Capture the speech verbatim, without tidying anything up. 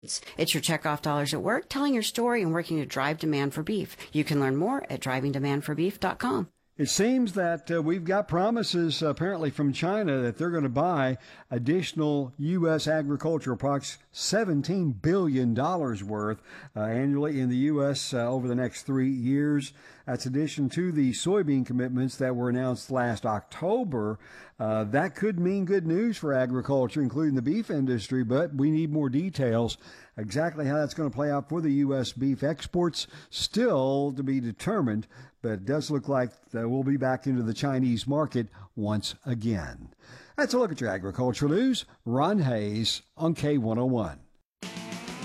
It's your checkoff dollars at work, telling your story and working to drive demand for beef. You can learn more at driving demand for beef dot com. It seems that uh, we've got promises apparently from China that they're going to buy additional U S agricultural products, seventeen billion dollars worth uh, annually in the U S uh, over the next three years. That's addition to the soybean commitments that were announced last October. Uh, that could mean good news for agriculture, including the beef industry, but we need more details. Exactly how that's going to play out for the U S beef exports, still to be determined, but it does look like we'll be back into the Chinese market once again. That's a look at your agricultural news. Ron Hayes on K one oh one.